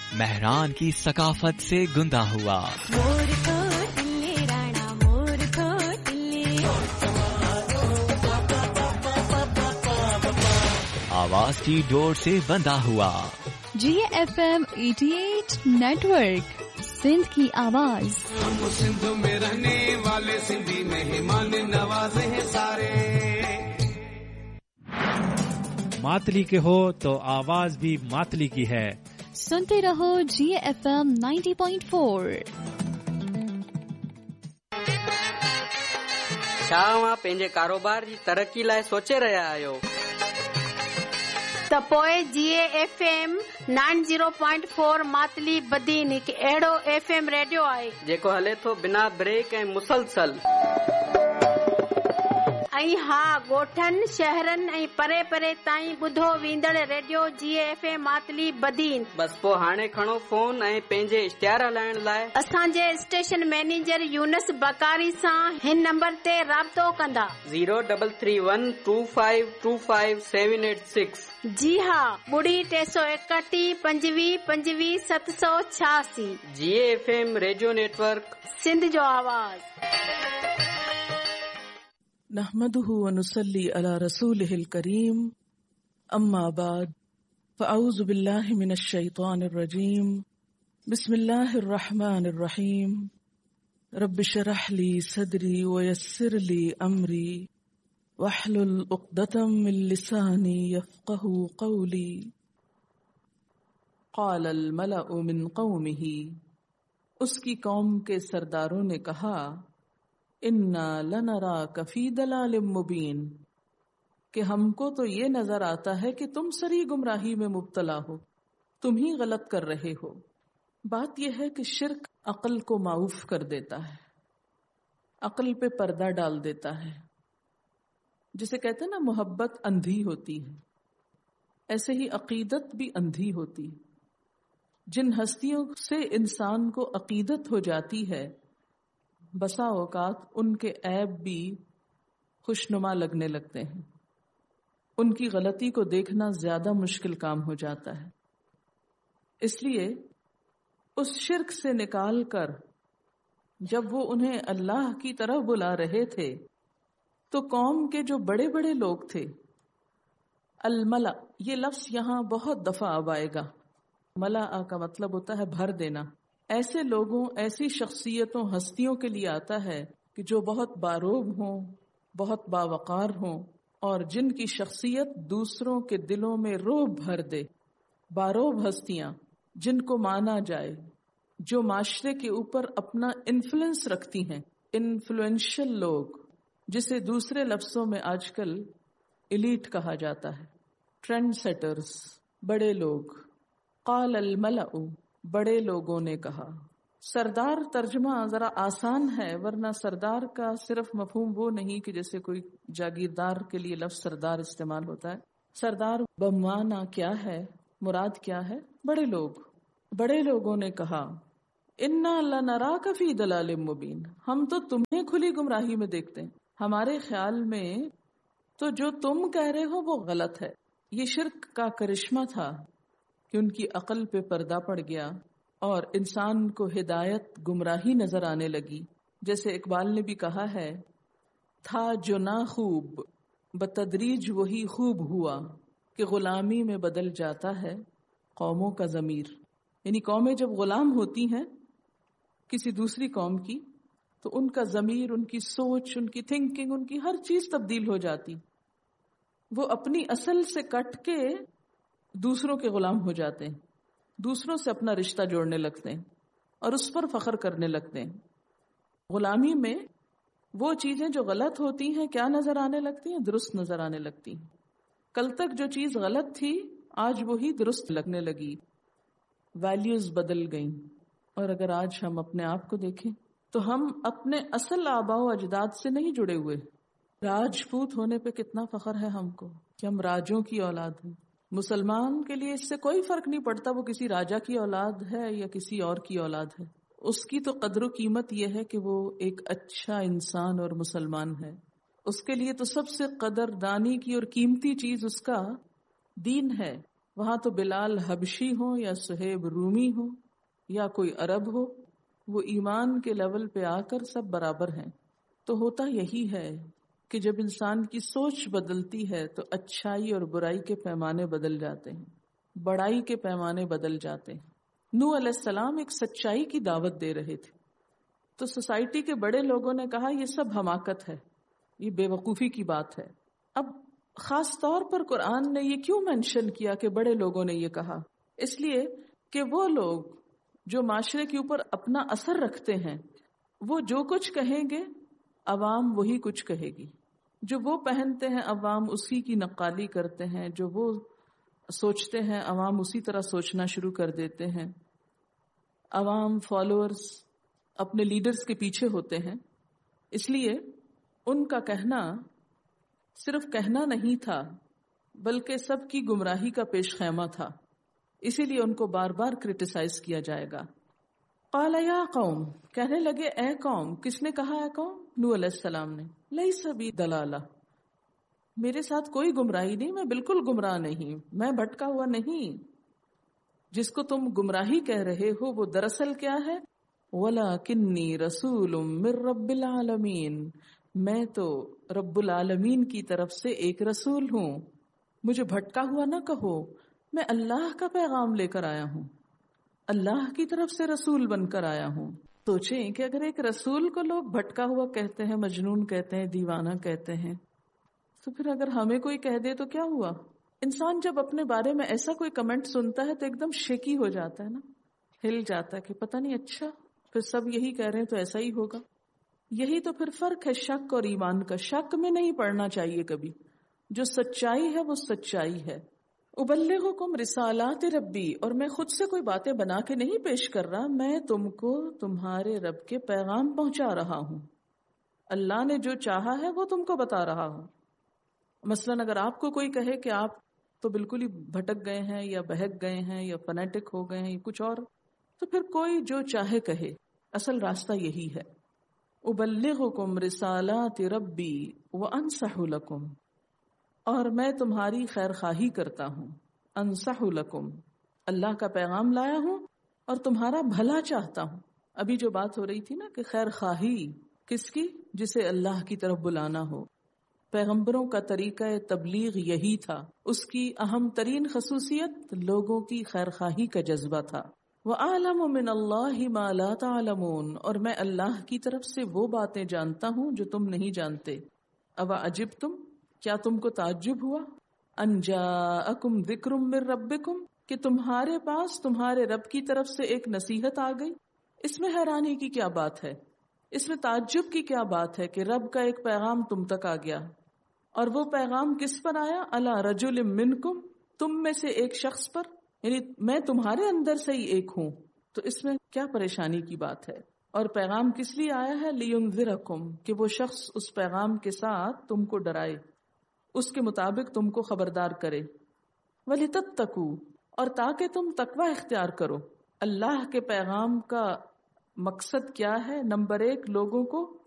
مہران کی ثقافت سے گندا ہوا، آواز کی ڈور سے بندہ ہوا۔ GFM 88 نیٹورک، سندھ کی آواز۔ ہم سندھ میں رہنے والے سندھی مہمان نوازے ہیں سارے۔ ماتلی کے ہو تو آواز بھی ماتلی کی ہے۔ سنتے رہو GFM 90.4۔ छा तव्हां पंहिंजे कारोबार जी तरक़ी लाइ सोचे रहिया आहियो? त पोइ GFM 90.4 मातली बदीन हिकु अहिड़ो FM रेडियो आहे जेको हले थो बिना ब्रेक ऐं मुसलसल। ऐं हा, ॻोठनि शहरनि ऐं परे परे ताईं ॿुधो वेंदड़ रेडियो GFM मातली बदीन। बस पोइ हाणे खणो फोन ऐं पंहिंजे इश्तिहार हलाइण लाइ असांजे स्टेशन मैनेजर यूनस बकारी सां हिन नंबर ते राब्तो कंदा। 0312525786। जी हा, *361 25 25 786। GFM रेडियो नेटवर्क, सिंध जो आवाज़। नहमदुहु व नुसल्ली अला रसूलिहिल करीम, अम्मा बाद, फ़अऊज़ु बिल्लाहि मिनश शैतानिर रजीम, बिस्मिल्लाहिर रहमानिर रहीम, रब्बि शरह ली सदरी व यस्सिर ली अमरी वहलुल उक़दतम मिन लिसानी यफ़क़हू क़ौली। क़ालल मलअु मिन क़ौमिही, उसकी कौम के सरदारों ने कहा, इन्ना लनराका फी दलालिम मुबीन, कि हमको तो ये नजर आता है कि तुम सरी गुमराही में मुब्तला हो, तुम ही गलत कर रहे हो। बात यह है कि शिर्क अक्ल को माऊफ कर देता है, अक्ल पे पर्दा डाल देता है। जिसे कहते हैं ना, मोहब्बत अंधी होती है, ऐसे ही अकीदत भी अंधी होती है। जिन हस्तियों से इंसान को अकीदत हो जाती है, बसा औकात उनके ऐब भी खुशनुमा लगने लगते हैं, उनकी गलती को देखना ज्यादा मुश्किल काम हो जाता है। इसलिए उस शिर्क से निकाल कर जब वो उन्हें अल्लाह की तरफ बुला रहे थे, तो कौम के जो बड़े बड़े लोग थे, अल-मला, ये लफ्ज यहाँ बहुत दफा अब आएगा। मला का मतलब होता है भर देना। ऐसे लोगों, ऐसी शख्सियतों, हस्तियों के लिए आता है कि जो बहुत बारोब हों, बहुत बावकार हों, और जिनकी शख्सियत दूसरों के दिलों में रोब भर दे। बारोब हस्तियां जिनको माना जाए, जो माशरे के ऊपर अपना इन्फ्लुएंस रखती हैं, इन्फ्लुएंशियल लोग, जिसे दूसरे लफ्जों में आजकल एलीट कहा जाता है, ट्रेंड सेटर्स, बड़े लोग। क़ाल अल मलअ, बड़े लोगों ने कहा। सरदार तर्जमा जरा आसान है, वरना सरदार का सिर्फ मफहूम वो नहीं कि जैसे कोई जागीरदार के लिए लफ्ज सरदार इस्तेमाल होता है। सरदार बमाना क्या है, मुराद क्या है? बड़े लोग। बड़े लोगों ने कहा, इन्ना लनराका फी दलालिम मुबीन, हम तो तुम्हें खुली गुमराही में देखते हैं, हमारे ख्याल में तो जो तुम कह रहे हो वो गलत है। ये शिर्क का करिश्मा था कि उनकी अक्ल पे पर्दा पड़ गया और इंसान को हिदायत गुमराही नजर आने लगी। जैसे इकबाल ने भी कहा है, था जो ना खूब बतदरीज वही खूब हुआ, कि गुलामी में बदल जाता है कौमों का ज़मीर। यानी कौमें जब गुलाम होती हैं किसी दूसरी कौम की, तो उनका ज़मीर, उनकी सोच, उनकी थिंकिंग, उनकी हर चीज तब्दील हो जाती। वो अपनी असल से कट के दूसरों के गुलाम हो जाते हैं, दूसरों से अपना रिश्ता जोड़ने लगते हैं और उस पर फख्र करने लगते हैं। गुलामी में वो चीजें जो गलत होती हैं क्या नजर आने लगती हैं? दुरुस्त नजर आने लगती हैं। कल तक जो चीज गलत थी आज वही दुरुस्त लगने लगी, वैल्यूज बदल गईं। और अगर आज हम अपने आप को देखें तो हम अपने असल आबाओ अजदाद से नहीं जुड़े हुए। राजपूत होने पे कितना फख्र है हमको कि हम राजों की औलाद हैं। मुसलमान के लिए इससे कोई फर्क नहीं पड़ता वो किसी राजा की औलाद है या किसी और की औलाद है। उसकी तो कद्र कीमत यह है कि वो एक अच्छा इंसान और मुसलमान है। उसके लिए तो सबसे कदरदानी की और कीमती चीज उसका दीन है, وہاں تو بلال حبشی ہو یا صہیب رومی ہو یا کوئی عرب ہو، وہ ایمان کے لیول پہ آ کر سب برابر ہیں۔ تو ہوتا یہی ہے کہ جب انسان کی سوچ بدلتی ہے تو اچھائی اور برائی کے پیمانے بدل جاتے ہیں، بڑائی کے پیمانے بدل جاتے ہیں۔ نوح علیہ السلام ایک سچائی کی دعوت دے رہے تھے، تو سوسائٹی کے بڑے لوگوں نے کہا یہ سب حماقت ہے، یہ بے وقوفی کی بات ہے۔ اب خاص طور پر قرآن نے یہ کیوں مینشن کیا کہ بڑے لوگوں نے یہ کہا؟ اس لیے کہ وہ لوگ جو معاشرے کے اوپر اپنا اثر رکھتے ہیں، وہ جو کچھ کہیں گے عوام وہی کچھ کہے گی، جو وہ پہنتے ہیں عوام اسی کی نقالی کرتے ہیں، جو وہ سوچتے ہیں عوام اسی طرح سوچنا شروع کر دیتے ہیں۔ عوام فالوورز اپنے لیڈرز کے پیچھے ہوتے ہیں، اس لیے ان کا کہنا صرف کہنا نہیں تھا بلکہ سب کی گمراہی کا پیش خیمہ تھا، اسی لیے ان کو بار بار کرٹیسائز کیا جائے گا۔ قال یا قوم، کہنے لگے اے قوم، کس نے کہا اے قوم؟ نوح علیہ السلام نے۔ لیس بی دلالہ، میرے ساتھ کوئی گمراہی نہیں، میں بالکل گمراہ نہیں، میں بھٹکا ہوا نہیں۔ جس کو تم گمراہی کہہ رہے ہو وہ دراصل کیا ہے؟ وَلَكِنِّي رَسُولٌ مِّن رَّبِّ الْعَالَمِينَ، میں تو رب العالمین کی طرف سے ایک رسول ہوں۔ مجھے بھٹکا ہوا نہ کہو، میں اللہ کا پیغام لے کر آیا ہوں، اللہ کی طرف سے رسول بن کر آیا ہوں۔ سوچیں کہ اگر ایک رسول کو لوگ بھٹکا ہوا کہتے ہیں، مجنون کہتے ہیں، دیوانہ کہتے ہیں، تو پھر اگر ہمیں کوئی کہہ دے تو کیا ہوا؟ انسان جب اپنے بارے میں ایسا کوئی کمنٹ سنتا ہے تو ایک دم شیکی ہو جاتا ہے نا، ہل جاتا ہے کہ پتہ نہیں، اچھا پھر سب یہی کہہ رہے ہیں تو ایسا ہی ہوگا۔ یہی تو پھر فرق ہے شک اور ایمان کا۔ شک میں نہیں پڑنا چاہیے کبھی، جو سچائی ہے وہ سچائی ہے۔ ابلغکم رسالات ربی، اور میں خود سے کوئی باتیں بنا کے نہیں پیش کر رہا، میں تم کو تمہارے رب کے پیغام پہنچا رہا ہوں، اللہ نے جو چاہا ہے وہ تم کو بتا رہا ہوں۔ مثلاً اگر آپ کو کوئی کہے کہ آپ تو بالکل ہی بھٹک گئے ہیں یا بہک گئے ہیں یا فنیٹک ہو گئے ہیں یا کچھ اور، تو پھر کوئی جو چاہے کہے، اصل راستہ یہی ہے۔ ابلغکم رسالات ربی وانصح لکم، اور میں تمہاری خیر خواہی کرتا ہوں، انصح لکم، اللہ کا پیغام لایا ہوں اور تمہارا بھلا چاہتا ہوں۔ ابھی جو بات ہو رہی تھی نا کہ خیر خواہی کس کی؟ جسے اللہ کی طرف بلانا ہو۔ پیغمبروں کا طریقہ تبلیغ یہی تھا، اس کی اہم ترین خصوصیت لوگوں کی خیر خواہی کا جذبہ تھا۔ وَأَعْلَمُ مِنَ اللَّهِ مَا لَا تَعْلَمُونَ، اور میں اللہ کی طرف سے وہ باتیں جانتا ہوں جو تم نہیں جانتے۔ أَوَعَجِبْتُمْ، کیا تم کو تعجب ہوا؟ أَن جَاءَكُمْ ذِكْرٌ مِّن رَّبِّكُمْ، کہ تمہارے پاس تمہارے رب کی طرف سے ایک نصیحت آ گئی۔ اس میں حیرانی کی کیا بات ہے؟ اس میں تعجب کی کیا بات ہے کہ رب کا ایک پیغام تم تک آ گیا؟ اور وہ پیغام کس پر آیا؟ علی رجل منکم، تم میں سے ایک شخص پر، یعنی میں تمہارے اندر سے ہی ایک ہوں، تو اس میں کیا پریشانی کی بات ہے؟ اور پیغام کس لیے آیا ہے؟ لینذرکم، کہ وہ شخص اس پیغام کے ساتھ تم کو ڈرائے، اس کے مطابق تم کو خبردار کرے۔ ولتتقوا، اور تاکہ تم تقوی اختیار کرو۔ اللہ کے پیغام کا مقصد کیا ہے؟ نمبر 1، لوگوں کو